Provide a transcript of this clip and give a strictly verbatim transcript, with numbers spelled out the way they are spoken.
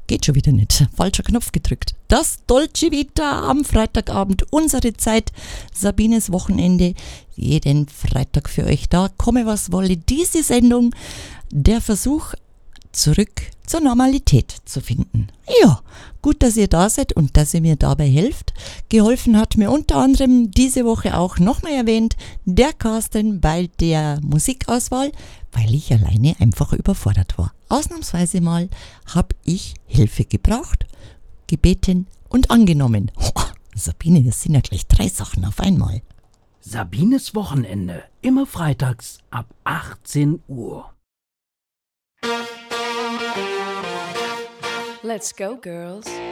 geht schon wieder nicht. Falscher Knopf gedrückt. Das Dolce Vita am Freitagabend, unsere Zeit, Sabines Wochenende. Jeden Freitag für euch da. Komme was wolle, diese Sendung, der Versuch, zurück zur Normalität zu finden. Ja, gut, dass ihr da seid und dass ihr mir dabei helft. Geholfen hat mir unter anderem diese Woche auch nochmal erwähnt, der Carsten bei der Musikauswahl, weil ich alleine einfach überfordert war. Ausnahmsweise mal habe ich Hilfe gebraucht, gebeten und angenommen. Oh, Sabine, das sind ja gleich drei Sachen auf einmal. Sabines Wochenende, immer freitags ab achtzehn Uhr. Let's go, girls.